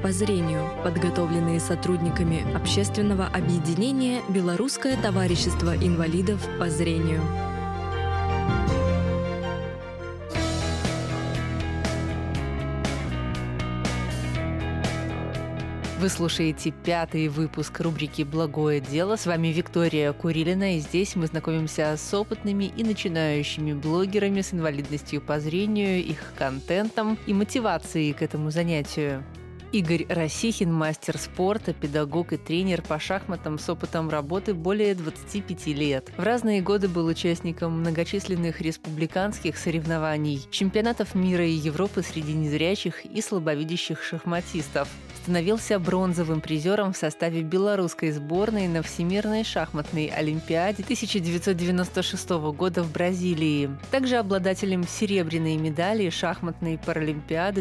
по зрению», подготовленные сотрудниками общественного объединения «Белорусское товарищество инвалидов по зрению». Вы слушаете 5-й выпуск рубрики «Благое дело». С вами Виктория Курилина, и здесь мы знакомимся с опытными и начинающими блогерами с инвалидностью по зрению, их контентом и мотивацией к этому занятию. Игорь Росихин – мастер спорта, педагог и тренер по шахматам с опытом работы более 25 лет. В разные годы был участником многочисленных республиканских соревнований, чемпионатов мира и Европы среди незрячих и слабовидящих шахматистов. Становился бронзовым призером в составе белорусской сборной на Всемирной шахматной олимпиаде 1996 года в Бразилии. Также обладателем серебряной медали шахматной паралимпиады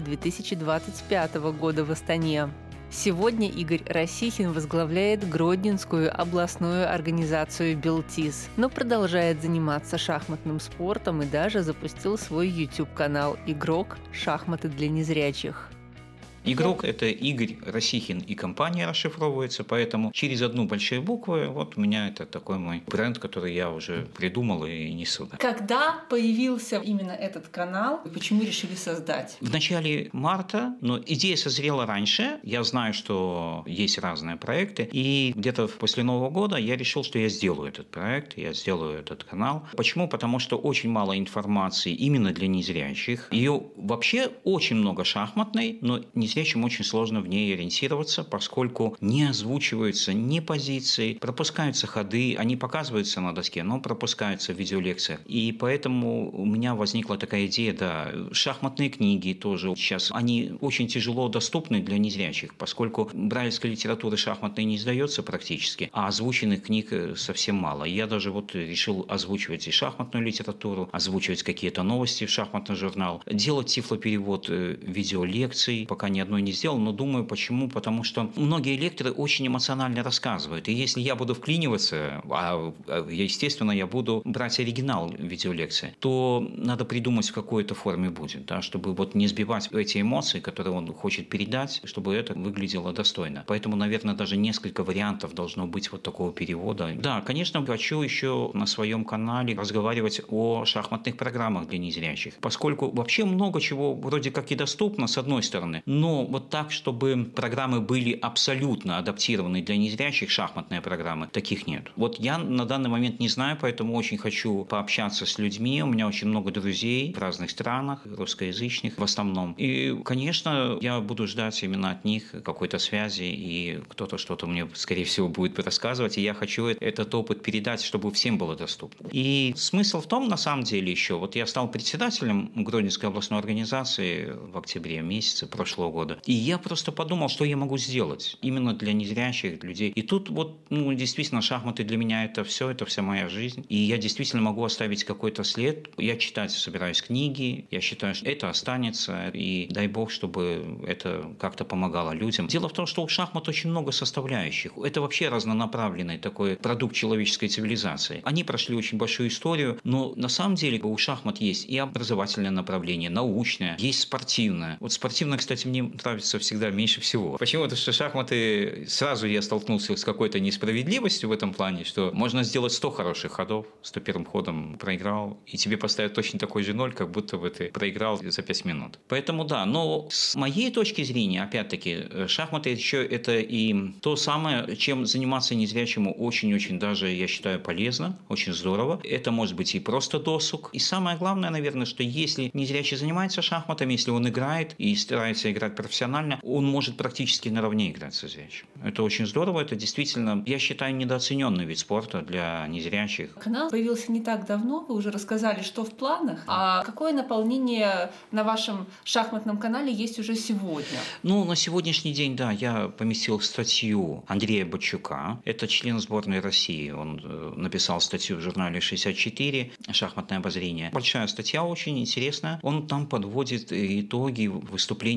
2025 года в Астане. Сегодня Игорь Росихин возглавляет Гродненскую областную организацию «Белтис», но продолжает заниматься шахматным спортом и даже запустил свой YouTube-канал «Игрок. Шахматы для незрячих». Игрок – это Игорь Росихин и компания расшифровывается, поэтому через одну большую букву вот у меня это такой мой бренд, который я уже придумал и несу. Когда появился именно этот канал и почему решили создать? В начале марта, но идея созрела раньше. Я знаю, что есть разные проекты, и где-то после Нового года я решил, что я сделаю этот проект, я сделаю этот канал. Почему? Потому что очень мало информации именно для незрячих. Ее вообще очень много шахматной, но незрячим очень сложно в ней ориентироваться, поскольку не озвучиваются ни позиции, пропускаются ходы, они показываются на доске, но пропускаются в видеолекциях. И поэтому у меня возникла такая идея, да, шахматные книги тоже сейчас, они очень тяжело доступны для незрячих, поскольку брайлевской литературы шахматной не издается практически, а озвученных книг совсем мало. Я даже вот решил озвучивать и шахматную литературу, озвучивать какие-то новости в шахматный журнал, делать тифлоперевод видеолекций, пока ни одной не сделал, но думаю, почему? Потому что многие лекторы очень эмоционально рассказывают, и если я буду вклиниваться, естественно, я буду брать оригинал видеолекции, то надо придумать, в какой это форме будет, да, чтобы вот не сбивать эти эмоции, которые он хочет передать, чтобы это выглядело достойно. Поэтому, наверное, даже несколько вариантов должно быть вот такого перевода. Да, конечно, хочу еще на своем канале разговаривать о шахматных программах для незрячих, поскольку вообще много чего вроде как и доступно, с одной стороны, но вот так, чтобы программы были абсолютно адаптированы для незрячих, шахматные программы, таких нет. Вот я на данный момент не знаю, поэтому очень хочу пообщаться с людьми. У меня очень много друзей в разных странах, русскоязычных в основном. И, конечно, я буду ждать именно от них какой-то связи, и кто-то что-то мне, скорее всего, будет рассказывать. И я хочу этот опыт передать, чтобы всем было доступно. И смысл в том, на самом деле, еще, вот я стал председателем Гродненской областной организации в октябре месяце прошлого года. И я просто подумал, что я могу сделать именно для незрячих людей. И тут вот, действительно, шахматы для меня это вся моя жизнь. И я действительно могу оставить какой-то след. Я читать собираюсь книги, я считаю, что это останется. И дай бог, чтобы это как-то помогало людям. Дело в том, что у шахмат очень много составляющих. Это вообще разнонаправленный такой продукт человеческой цивилизации. Они прошли очень большую историю, но на самом деле у шахмат есть и образовательное направление, научное, есть спортивное. Вот спортивное, кстати, мне нравится всегда меньше всего. Почему? Потому что шахматы, сразу я столкнулся с какой-то несправедливостью в этом плане, что можно сделать 100 хороших ходов, 101-м ходом проиграл, и тебе поставят точно такой же ноль, как будто бы ты проиграл за 5 минут. Поэтому да, но с моей точки зрения, опять-таки, шахматы еще это и то самое, чем заниматься незрячему очень-очень даже, я считаю, полезно, очень здорово. Это может быть и просто досуг. И самое главное, наверное, что если незрячий занимается шахматами, если он играет и старается играть профессионально, он может практически наравне играть со зрячим. Это очень здорово, это действительно, я считаю, недооцененный вид спорта для незрячих. Канал появился не так давно, вы уже рассказали, что в планах, а какое наполнение на вашем шахматном канале есть уже сегодня? На сегодняшний день, да, я поместил статью Андрея Бочука, это член сборной России, он написал статью в журнале «64. Шахматное обозрение». Большая статья, очень интересная, он там подводит итоги выступления сборной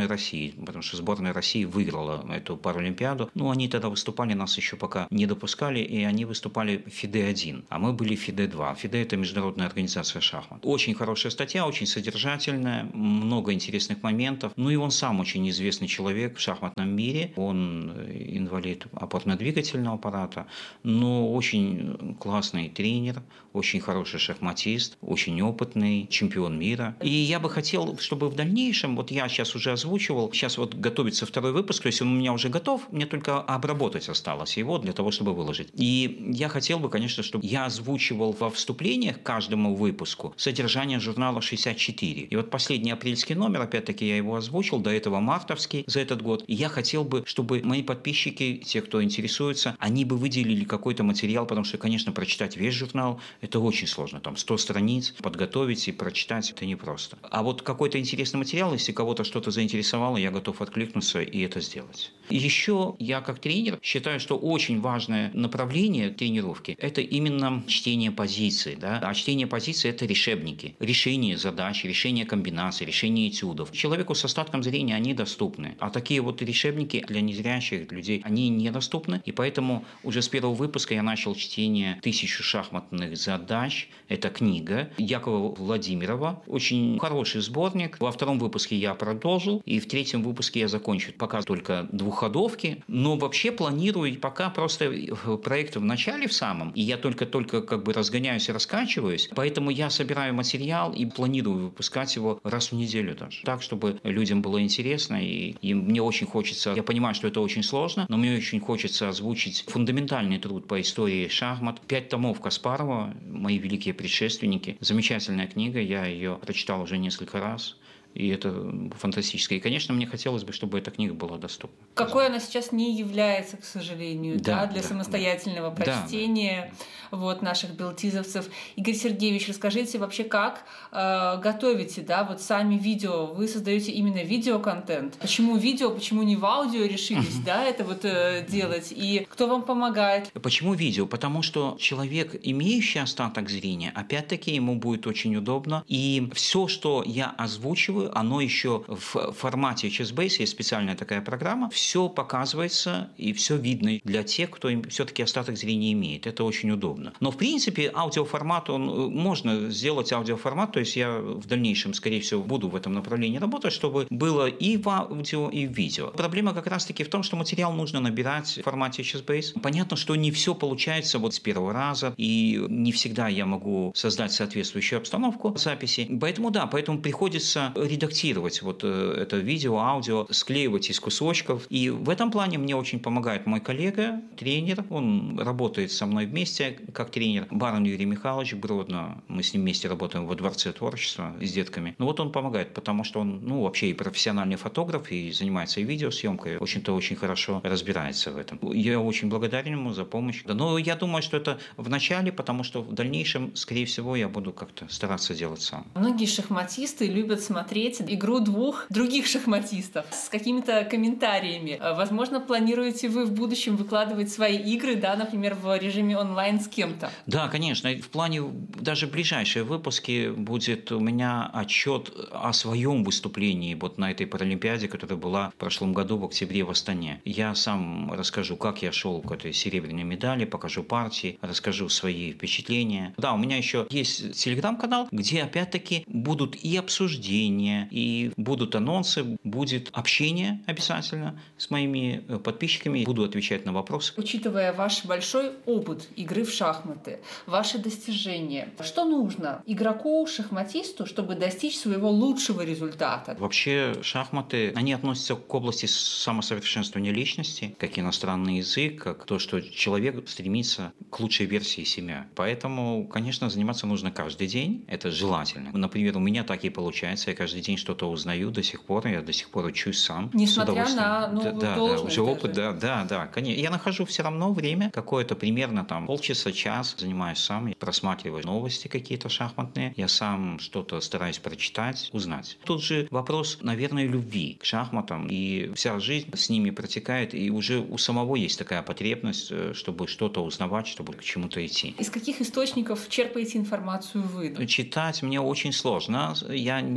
сборной России, потому что сборная России выиграла эту Паралимпиаду. Ну, они тогда выступали, нас еще пока не допускали, и они выступали в ФИДЕ-1, а мы были в ФИДЕ-2. ФИДЕ – это международная организация шахмат. Очень хорошая статья, очень содержательная, много интересных моментов. Ну, и он сам очень известный человек в шахматном мире. Он инвалид опорно-двигательного аппарата, но очень классный тренер, очень хороший шахматист, очень опытный, чемпион мира. И я бы хотел, чтобы в дальнейшем, вот я сейчас уже озвучивал, сейчас вот готовится второй выпуск, то есть он у меня уже готов, мне только обработать осталось его для того, чтобы выложить. И я хотел бы, конечно, чтобы я озвучивал во вступлениях к каждому выпуску содержание журнала 64. И вот последний апрельский номер, опять-таки я его озвучил, до этого мартовский за этот год. И я хотел бы, чтобы мои подписчики, те, кто интересуется, они бы выделили какой-то материал, потому что, конечно, прочитать весь журнал – это очень сложно. Там 100 страниц, подготовить и прочитать – это непросто. А вот какой-то интересный материал, если кого-то что-то заинтересовало, я готов откликнуться и это сделать. Еще я как тренер считаю, что очень важное направление тренировки – это именно чтение позиций. Да? А чтение позиций – это решебники. Решение задач, решение комбинаций, решение этюдов. Человеку с остатком зрения они доступны. А такие вот решебники для незрячих людей, они недоступны. И поэтому уже с первого выпуска я начал чтение 1000 шахматных задач. Это книга Якова Владимирова. Очень хороший сборник. Во втором выпуске я продолжил. И в третьем выпуске я закончу. Пока только двухходовки. Но вообще планирую пока просто проект в начале в самом. И я только как бы разгоняюсь и раскачиваюсь. Поэтому я собираю материал и планирую выпускать его раз в неделю даже. Так, чтобы людям было интересно. И мне очень хочется, я понимаю, что это очень сложно, но мне очень хочется озвучить фундаментальный труд по истории шахмат. 5 томов Каспарова, мои великие предшественники. Замечательная книга, я ее прочитал уже несколько раз. И это фантастическое. И, конечно, мне хотелось бы, чтобы эта книга была доступна. Какой она сейчас не является, к сожалению, для самостоятельного прочтения вот, наших белтизовцев. Игорь Сергеевич, расскажите вообще, как готовите, вот сами видео? Вы создаете именно видеоконтент. Почему видео, почему не в аудио решились, это вот делать? И кто вам помогает? Почему видео? Потому что человек, имеющий остаток зрения, опять-таки ему будет очень удобно. И все, что я озвучиваю, оно еще в формате Chessbase, есть специальная такая программа, все показывается и все видно для тех, кто все-таки остаток зрения имеет. Это очень удобно. Но, в принципе, аудиоформат, можно сделать аудиоформат, то есть я в дальнейшем, скорее всего, буду в этом направлении работать, чтобы было и в аудио, и в видео. Проблема как раз-таки в том, что материал нужно набирать в формате Chessbase. Понятно, что не все получается вот с первого раза, и не всегда я могу создать соответствующую обстановку записи. Поэтому приходится редактировать вот это видео, аудио, склеивать из кусочков. И в этом плане мне очень помогает мой коллега, тренер. Он работает со мной вместе как тренер. Барон Юрий Михайлович Гродно. Мы с ним вместе работаем во Дворце творчества с детками. Вот он помогает, потому что он вообще и профессиональный фотограф, и занимается и видеосъемкой. Очень хорошо разбирается в этом. Я очень благодарен ему за помощь. Но я думаю, что это в начале, потому что в дальнейшем, скорее всего, я буду как-то стараться делать сам. Многие шахматисты любят смотреть игру двух других шахматистов с какими-то комментариями. Возможно, планируете вы в будущем выкладывать свои игры, например, в режиме онлайн с кем-то? Да, конечно. В плане даже ближайшие выпуски будет у меня отчет о своем выступлении вот на этой Паралимпиаде, которая была в прошлом году в октябре в Астане. Я сам расскажу, как я шел к этой серебряной медали, покажу партии, расскажу свои впечатления. Да, у меня еще есть телеграм-канал, где опять-таки будут и обсуждения, и будут анонсы, будет общение обязательно с моими подписчиками, буду отвечать на вопросы. Учитывая ваш большой опыт игры в шахматы, ваши достижения, что нужно игроку, шахматисту, чтобы достичь своего лучшего результата? Вообще шахматы, они относятся к области самосовершенствования личности, как иностранный язык, как то, что человек стремится к лучшей версии себя. Поэтому, конечно, заниматься нужно каждый день, это желательно. Например, у меня так и получается, я каждый день что-то узнаю до сих пор, я до сих пор учусь сам. Несмотря на новую должность. Уже опыт, да, конечно. Я нахожу все равно время, какое-то примерно полчаса, час, занимаюсь сам, просматриваю новости какие-то шахматные, я сам что-то стараюсь прочитать, узнать. Тут же вопрос, наверное, любви к шахматам, и вся жизнь с ними протекает, и уже у самого есть такая потребность, чтобы что-то узнавать, чтобы к чему-то идти. Из каких источников черпаете информацию вы? Читать мне очень сложно. Я не читаю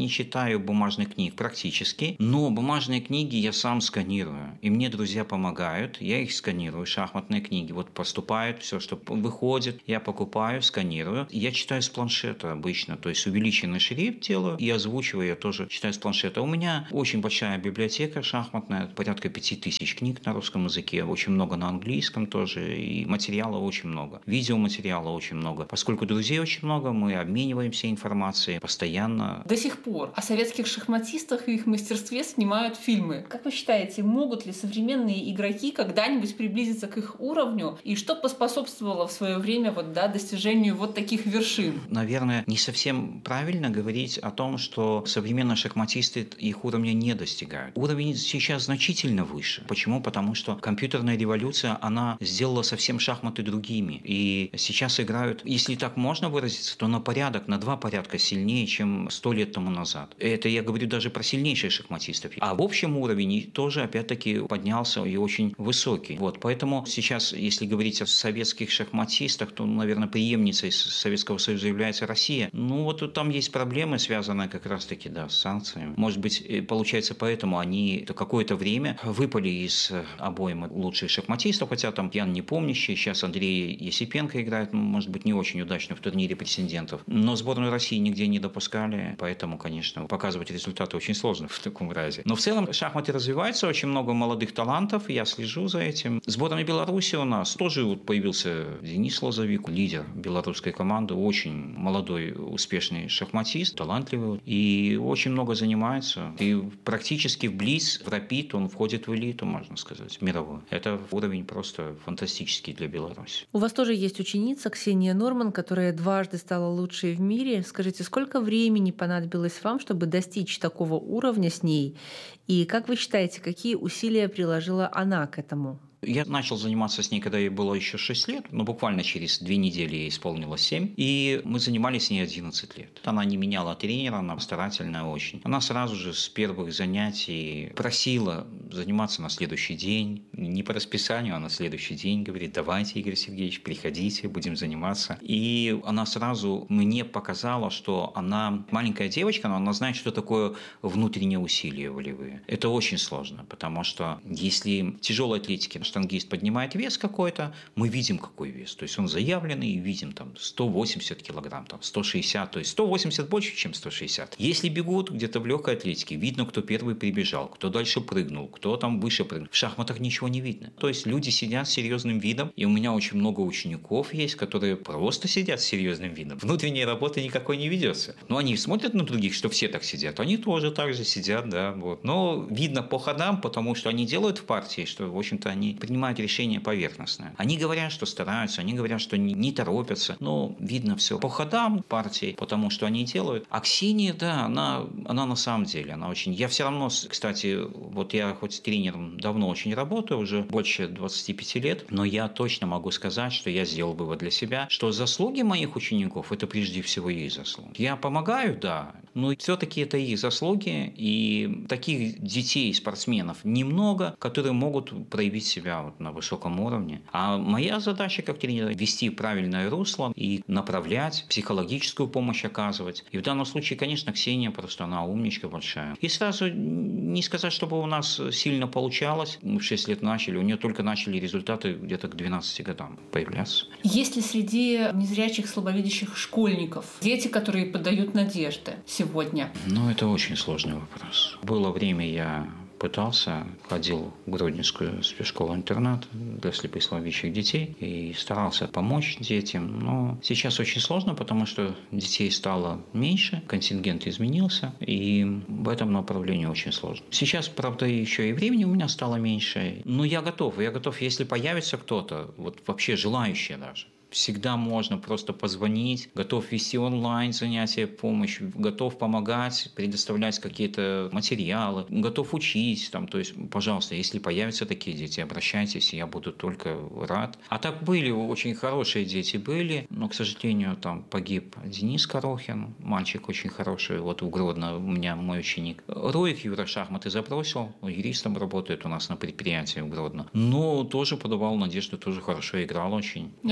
читаю бумажных книг практически, но бумажные книги я сам сканирую. И мне друзья помогают, я их сканирую, шахматные книги. Вот поступает все, что выходит, я покупаю, сканирую. Я читаю с планшета обычно, то есть увеличенный шрифт делаю и озвучиваю, я тоже читаю с планшета. У меня очень большая библиотека шахматная, порядка 5000 книг на русском языке, очень много на английском тоже, и материала очень много. Видеоматериала очень много. Поскольку друзей очень много, мы обмениваемся информацией постоянно. До сих пор о советских шахматистах и их мастерстве снимают фильмы. Как вы считаете, могут ли современные игроки когда-нибудь приблизиться к их уровню? И что поспособствовало в свое время достижению таких вершин? Наверное, не совсем правильно говорить о том, что современные шахматисты их уровня не достигают. Уровень сейчас значительно выше. Почему? Потому что компьютерная революция, она сделала совсем шахматы другими. И сейчас играют, если так можно выразиться, то на порядок, на 2 порядка сильнее, чем 100 лет тому назад. Это я говорю даже про сильнейших шахматистов. А в общем уровень тоже, опять-таки, поднялся и очень высокий. Поэтому сейчас, если говорить о советских шахматистах, то, наверное, преемницей Советского Союза является Россия. Там есть проблемы, связанные как раз-таки, с санкциями. Может быть, получается, поэтому они какое-то время выпали из обоймы лучших шахматистов, хотя там Ян Непомнящий, сейчас Андрей Есипенко играет, может быть, не очень удачно в турнире претендентов. Но сборную России нигде не допускали, поэтому, конечно, показывать результаты очень сложно в таком разе. Но в целом шахматы развиваются, очень много молодых талантов, я слежу за этим. Сборная Беларуси у нас тоже появился Денис Лозовик, лидер белорусской команды, очень молодой, успешный шахматист, талантливый, и очень много занимается. И практически в близ, в рапид он входит в элиту, можно сказать, мировую. Это уровень просто фантастический для Беларуси. У вас тоже есть ученица Ксения Норман, которая дважды стала лучшей в мире. Скажите, сколько времени понадобилось вам, чтобы достичь такого уровня с ней? И как вы считаете, какие усилия приложила она к этому? Я начал заниматься с ней, когда ей было еще 6 лет, буквально через 2 недели ей исполнилось 7, и мы занимались с ней 11 лет. Она не меняла тренера, она старательная очень. Она сразу же с первых занятий просила заниматься на следующий день, не по расписанию, а на следующий день, говорит: давайте, Игорь Сергеевич, приходите, будем заниматься. И она сразу мне показала, что она маленькая девочка, но она знает, что такое внутренние усилия волевые. Это очень сложно, потому что если тяжелой атлетики штангист поднимает вес какой-то, мы видим, какой вес. То есть он заявленный, и видим 180 килограмм, 160, то есть 180 больше, чем 160. Если бегут где-то в легкой атлетике, видно, кто первый прибежал, кто дальше прыгнул, кто выше прыгнул. В шахматах ничего не видно. То есть люди сидят с серьезным видом, и у меня очень много учеников есть, которые просто сидят с серьезным видом. Внутренней работы никакой не ведется. Но они смотрят на других, что все так сидят. Они тоже так же сидят, Но видно по ходам, потому что они делают в партии, что, в общем-то, они принимают решения поверхностное. Они говорят, что стараются, они говорят, что не торопятся, но видно все по ходам партии, потому что они делают. А Ксения, она на самом деле, она очень... Я все равно, кстати, я хоть тренером давно очень работаю, уже больше 25 лет, но я точно могу сказать, что я сделал вывод для себя, что заслуги моих учеников – это прежде всего их заслуги. Я помогаю, но все-таки это их заслуги, и таких детей, спортсменов немного, которые могут проявить себя на высоком уровне. А моя задача как тренера – вести правильное русло и направлять, психологическую помощь оказывать. И в данном случае, конечно, Ксения просто она умничка большая. И сразу не сказать, чтобы у нас сильно получалось. Мы в 6 лет начали, у нее только начали результаты где-то к 12 годам появляться. Есть ли среди незрячих, слабовидящих школьников дети, которые подают надежды сегодня? Это очень сложный вопрос. Было время, я ходил в Гродненскую спецшколу-интернат для слепослабовидящих детей и старался помочь детям. Но сейчас очень сложно, потому что детей стало меньше, контингент изменился, и в этом направлении очень сложно. Сейчас, правда, еще и времени у меня стало меньше, но я готов, если появится кто-то, вообще желающий даже. Всегда можно просто позвонить, готов вести онлайн занятия, помощь, готов помогать, предоставлять какие-то материалы, готов учить. То есть, пожалуйста, если появятся такие дети, обращайтесь, я буду только рад. А так были, очень хорошие дети были, но, к сожалению, погиб Денис Корохин, мальчик очень хороший, в Гродно у меня мой ученик. Роик Юра шахматы забросил, юристом работает у нас на предприятии в Гродно, но тоже подавал надежду, тоже хорошо играл очень. Я думаю, с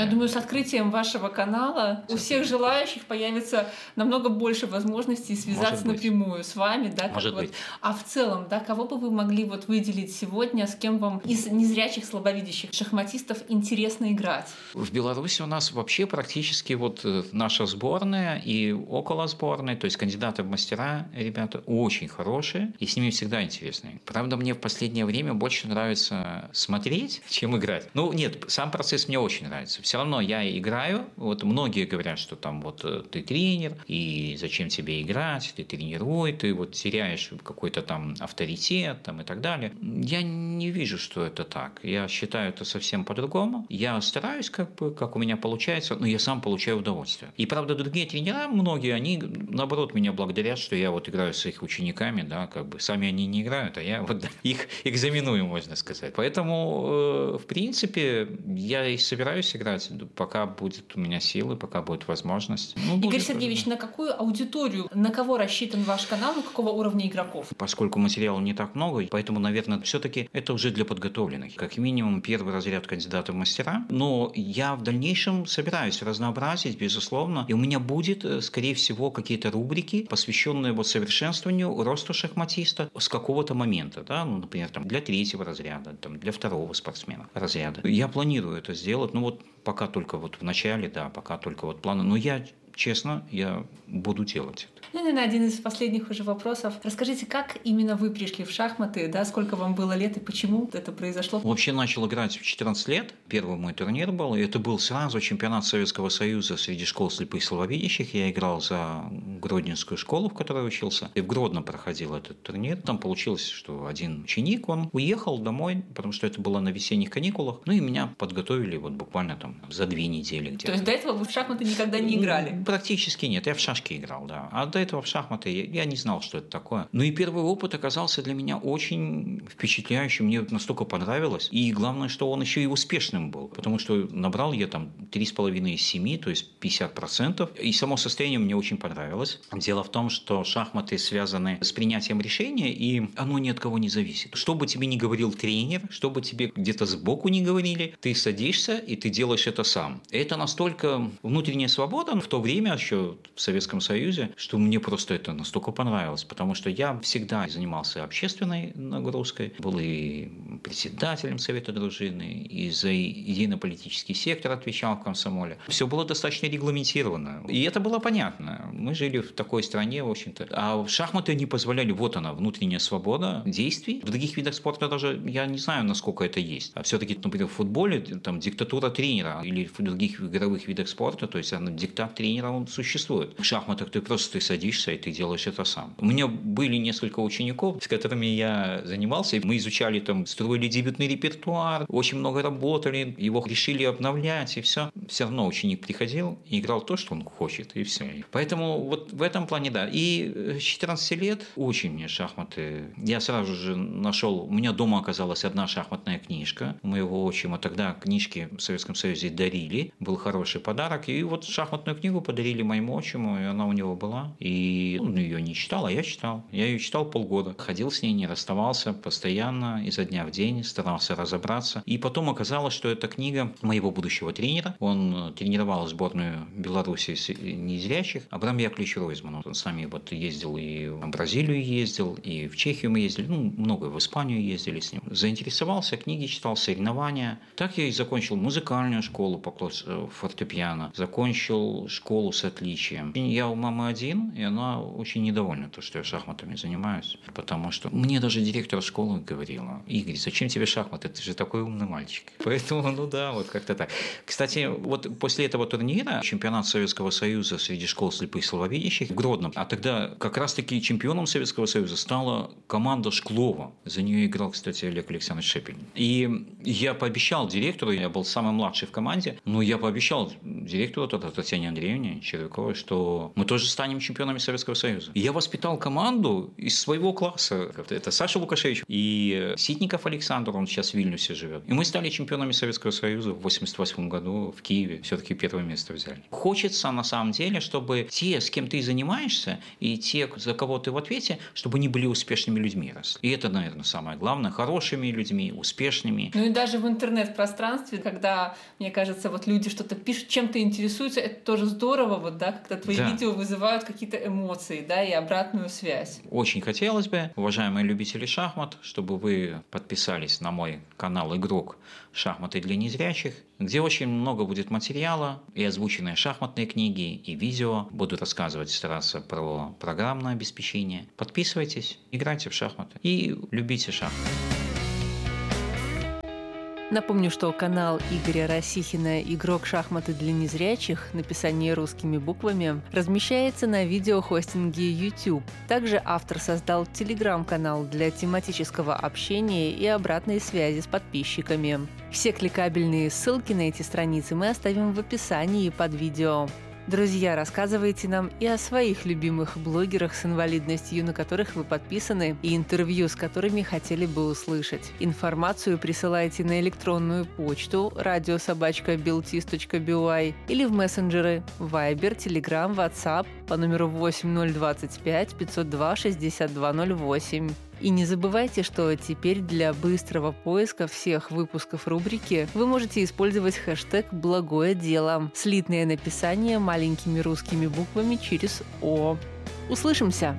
открытием вашего канала у всех желающих появится намного больше возможностей связаться напрямую с вами, да? Может быть. А в целом, да, кого бы вы могли выделить сегодня, с кем вам из незрячих, слабовидящих шахматистов интересно играть? В Беларуси у нас вообще практически наша сборная и около сборной, то есть кандидаты в мастера, ребята очень хорошие, и с ними всегда интересно. Правда, мне в последнее время больше нравится смотреть, чем играть. Нет, сам процесс мне очень нравится. Все равно я играю. Многие говорят, что там ты тренер, и зачем тебе играть, ты тренируй, ты теряешь какой-то там авторитет там, и так далее. Я не вижу, что это так. Я считаю это совсем по-другому. Я стараюсь, как у меня получается, но я сам получаю удовольствие. И правда, другие тренера, многие, они наоборот меня благодарят, что я играю с их учениками, да, сами они не играют, а я их экзаменую, можно сказать. Поэтому, в принципе, я и собираюсь играть, пока будет у меня силы, пока будет возможность. Игорь Сергеевич, на какую аудиторию, на кого рассчитан ваш канал, на какого уровня игроков? Поскольку материала не так много, поэтому, наверное, все-таки это уже для подготовленных. Как минимум, первый разряд кандидатов в мастера. Но я в дальнейшем собираюсь разнообразить, безусловно. И у меня будет, скорее всего, какие-то рубрики, посвященные совершенствованию, росту шахматиста с какого-то момента. Да? Например, для третьего разряда, для второго спортсмена разряда. Я планирую это сделать. Пока только в начале, да, пока только планы. Но честно, я буду делать это. Наверное, один из последних уже вопросов. Расскажите, как именно вы пришли в шахматы, да, сколько вам было лет и почему это произошло? Вообще начал играть в 14 лет. Первый мой турнир был, и это был сразу чемпионат Советского Союза среди школ слепых и слабовидящих. Я играл за Гродненскую школу, в которой учился. И в Гродно проходил этот турнир. Там получилось, что один ученик, он уехал домой, потому что это было на весенних каникулах. И меня подготовили буквально за 2 недели где-то. То есть до этого вы в шахматы никогда не играли? Практически нет. Я в шашки играл, да. А до этого в шахматы я не знал, что это такое. И первый опыт оказался для меня очень впечатляющим. Мне настолько понравилось. И главное, что он еще и успешным был. Потому что набрал я 3,5 из 7, то есть 50%. И само состояние мне очень понравилось. Дело в том, что шахматы связаны с принятием решения, и оно ни от кого не зависит. Что бы тебе ни говорил тренер, что бы тебе где-то сбоку не говорили, ты садишься и ты делаешь это сам. Это настолько внутренняя свобода в то время еще в Советском Союзе, что мне просто это настолько понравилось, потому что я всегда занимался общественной нагрузкой, был и председателем Совета дружины, и за идейно-политический сектор отвечал в комсомоле. Все было достаточно регламентировано, и это было понятно. Мы жили в такой стране, в общем-то. А шахматы не позволяли, она, внутренняя свобода действий. В других видах спорта даже я не знаю, насколько это есть. А все-таки, например, в футболе диктатура тренера, или в других игровых видах спорта, то есть диктат тренера, он существует. В шахматах ты садишься, и ты делаешь это сам. У меня были несколько учеников, с которыми я занимался. Мы изучали, строили дебютный репертуар, очень много работали, его решили обновлять, и все. Все равно ученик приходил и играл то, что он хочет, и все. Поэтому в этом плане, да. И с 14 лет очень мне шахматы. Я сразу же нашел, у меня дома оказалась одна шахматная книжка у моего отчима. Тогда книжки в Советском Союзе дарили, был хороший подарок. И шахматную книгу подарили моему отчиму, и она у него была. И он ее не читал, а я читал. Я ее читал полгода. Ходил с ней, не расставался постоянно, изо дня в день, старался разобраться. И потом оказалось, что это книга моего будущего тренера. Он тренировал сборную Беларуси незрячих. Абрам Яковлевич Ройзман. Он с нами ездил и в Бразилию ездил, и в Чехию мы ездили. Много в Испанию ездили с ним. Заинтересовался, книги читал, соревнования. Так я и закончил музыкальную школу по фортепиано. Закончил школу с отличием. Я у мамы один, и она очень недовольна, что я шахматами занимаюсь. Потому что мне даже директор школы говорила: Игорь, зачем тебе шахматы? Ты же такой умный мальчик. Поэтому, как-то так. Кстати, после этого турнира чемпионат Советского Союза среди школ слепых и слабовидящих в Гродно. А тогда как раз-таки чемпионом Советского Союза стала команда Шклова. За нее играл, кстати, Олег Александрович Шепель. И я пообещал директору, я был самый младший в команде, но я пообещал директору Татьяне Андреевне Червяковой, что мы тоже станем чемпионами Советского Союза. И я воспитал команду из своего класса. Это Саша Лукашевич и Ситников Алексей Александр, он сейчас в Вильнюсе живет. И мы стали чемпионами Советского Союза в 1988 году в Киеве. Все-таки первое место взяли. Хочется, на самом деле, чтобы те, с кем ты занимаешься, и те, за кого ты в ответе, чтобы они были успешными людьми росли. И это, наверное, самое главное. Хорошими людьми, успешными. Ну и даже в интернет-пространстве, когда, мне кажется, вот люди что-то пишут, чем-то интересуются, это тоже здорово, вот, да, когда твои видео вызывают какие-то эмоции, да, и обратную связь. Очень хотелось бы, уважаемые любители шахмат, чтобы вы подписались на мой канал «Игрок. Шахматы для незрячих», где очень много будет материала, и озвученные шахматные книги, и видео. Буду рассказывать, стараться про программное обеспечение. Подписывайтесь, играйте в шахматы и любите шахматы. Напомню, что канал Игоря Росихина «Игрок. Шахматы для незрячих», написание русскими буквами, размещается на видеохостинге YouTube. Также автор создал телеграм-канал для тематического общения и обратной связи с подписчиками. Все кликабельные ссылки на эти страницы мы оставим в описании под видео. Друзья, рассказывайте нам и о своих любимых блогерах с инвалидностью, на которых вы подписаны, и интервью, с которыми хотели бы услышать. Информацию присылайте на электронную почту radio@beltis.by или в мессенджеры Viber, Telegram, WhatsApp по номеру 8025 502 6208. И не забывайте, что теперь для быстрого поиска всех выпусков рубрики вы можете использовать хэштег «Благое дело». Слитное написание маленькими русскими буквами через «О». Услышимся!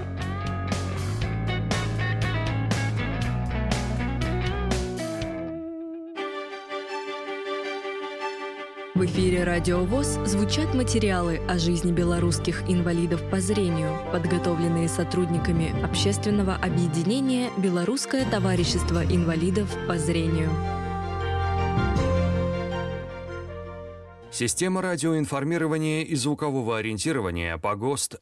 В эфире «Радио ВОС» звучат материалы о жизни белорусских инвалидов по зрению, подготовленные сотрудниками общественного объединения «Белорусское товарищество инвалидов по зрению». Система радиоинформирования и звукового ориентирования по ГОСТ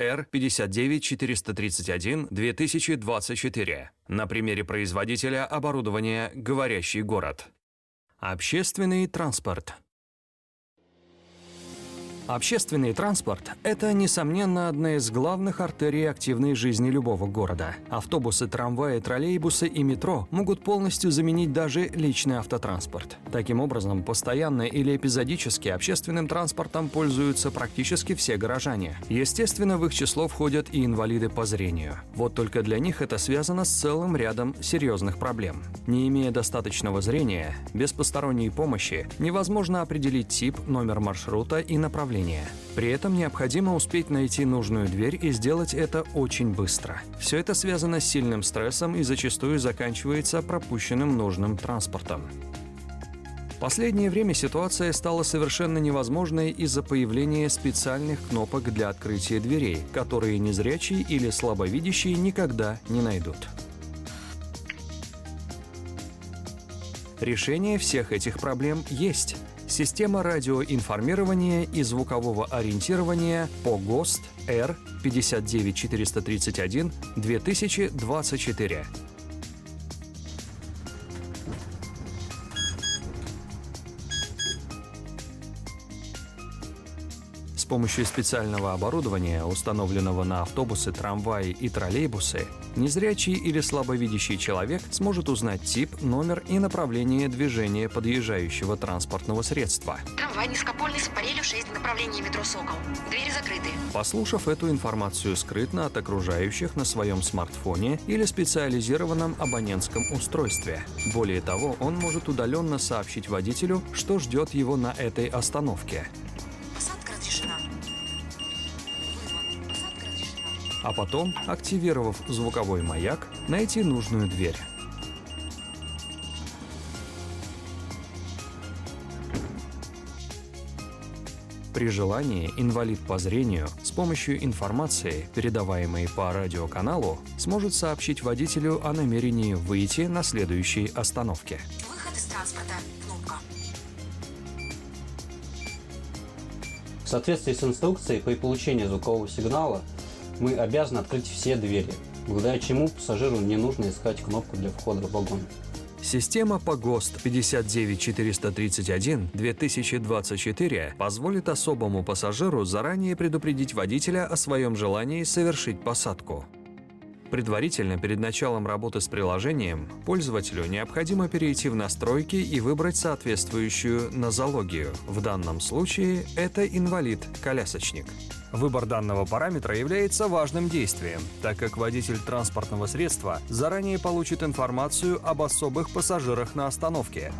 R59431-2024 на примере производителя оборудования «Говорящий город». Общественный транспорт. Общественный транспорт – это, несомненно, одна из главных артерий активной жизни любого города. Автобусы, трамваи, троллейбусы и метро могут полностью заменить даже личный автотранспорт. Таким образом, постоянно или эпизодически общественным транспортом пользуются практически все горожане. Естественно, в их число входят и инвалиды по зрению. Вот только для них это связано с целым рядом серьезных проблем. Не имея достаточного зрения, без посторонней помощи невозможно определить тип, номер маршрута и направление. При этом необходимо успеть найти нужную дверь и сделать это очень быстро. Все это связано с сильным стрессом и зачастую заканчивается пропущенным нужным транспортом. В последнее время ситуация стала совершенно невозможной из-за появления специальных кнопок для открытия дверей, которые незрячие или слабовидящие никогда не найдут. Решение всех этих проблем есть. Система радиоинформирования и звукового ориентирования по ГОСТ R59431-2024. С помощью специального оборудования, установленного на автобусы, трамваи и троллейбусы, незрячий или слабовидящий человек сможет узнать тип, номер и направление движения подъезжающего транспортного средства. Трамвай низкопольный с аппарелью 6, направление метро «Сокол». Двери закрыты. Послушав эту информацию скрытно от окружающих на своем смартфоне или специализированном абонентском устройстве. Более того, он может удаленно сообщить водителю, что ждет его на этой остановке. А потом, активировав звуковой маяк, найти нужную дверь. При желании инвалид по зрению с помощью информации, передаваемой по радиоканалу, сможет сообщить водителю о намерении выйти на следующей остановке. Выход из транспорта. Кнопка. В соответствии с инструкцией, при получении звукового сигнала мы обязаны открыть все двери, благодаря чему пассажиру не нужно искать кнопку для входа в вагон. Система по ГОСТ 59431-2024 позволит особому пассажиру заранее предупредить водителя о своем желании совершить посадку. Предварительно, перед началом работы с приложением, пользователю необходимо перейти в настройки и выбрать соответствующую нозологию. В данном случае это инвалид-колясочник. Выбор данного параметра является важным действием, так как водитель транспортного средства заранее получит информацию об особых пассажирах на остановке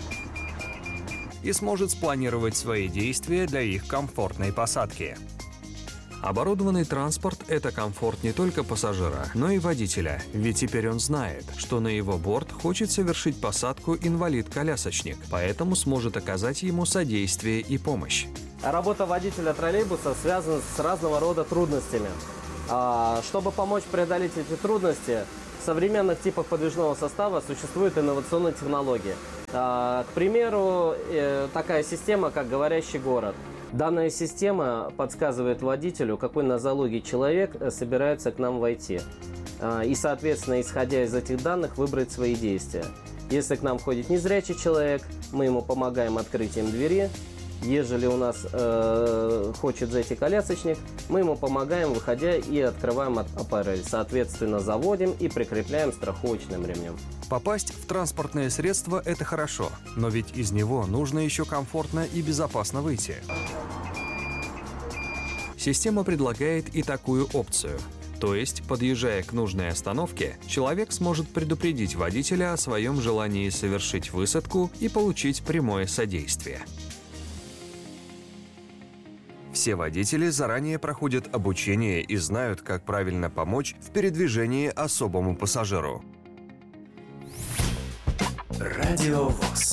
и сможет спланировать свои действия для их комфортной посадки. Оборудованный транспорт – это комфорт не только пассажира, но и водителя, ведь теперь он знает, что на его борт хочет совершить посадку инвалид-колясочник, поэтому сможет оказать ему содействие и помощь. Работа водителя троллейбуса связана с разного рода трудностями. Чтобы помочь преодолеть эти трудности, в современных типах подвижного состава существуют инновационные технологии. К примеру, такая система, как «Говорящий город». Данная система подсказывает водителю, какой нозологии человек собирается к нам войти. И, соответственно, исходя из этих данных, выбрать свои действия. Если к нам входит незрячий человек, мы ему помогаем открытием двери. Ежели у нас хочет зайти колясочник, мы ему помогаем, выходя, и открываем аппарель. Соответственно, заводим и прикрепляем страховочным ремнем. Попасть в транспортное средство – это хорошо, но ведь из него нужно еще комфортно и безопасно выйти. Система предлагает и такую опцию. То есть, подъезжая к нужной остановке, человек сможет предупредить водителя о своем желании совершить высадку и получить прямое содействие. Все водители заранее проходят обучение и знают, как правильно помочь в передвижении особому пассажиру. Радио ВОС.